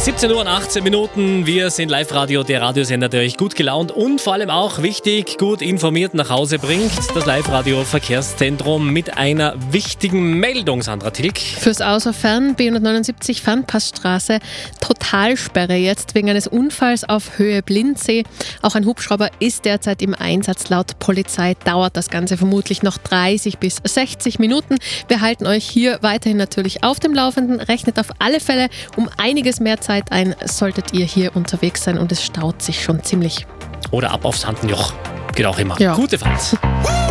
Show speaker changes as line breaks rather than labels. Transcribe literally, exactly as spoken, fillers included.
siebzehn Uhr und achtzehn Minuten. Wir sind Live-Radio, der Radiosender, der euch gut gelaunt und vor allem auch wichtig, gut informiert nach Hause bringt. Das Live-Radio-Verkehrszentrum mit einer wichtigen Meldung, Sandra Tilk.
Fürs Außerfern B hundertneunundsiebzig Fernpassstraße Totalsperre jetzt wegen eines Unfalls auf Höhe Blindsee. Auch ein Hubschrauber ist derzeit im Einsatz. Laut Polizei dauert das Ganze vermutlich noch dreißig bis sechzig Minuten. Wir halten euch hier weiterhin natürlich auf dem Laufenden. Rechnet auf alle Fälle um einiges mehr Zeit ein, solltet ihr hier unterwegs sein und es staut sich schon ziemlich.
Oder ab aufs Handenjoch. Geht auch immer.
Ja.
Gute Fahrt.